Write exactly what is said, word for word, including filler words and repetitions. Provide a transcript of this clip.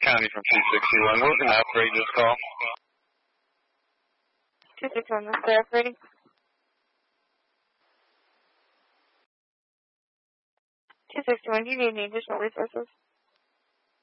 County from two sixty-one. We're going to operate this call. two sixty-one, this is operating. two sixty-one, do you need any additional resources?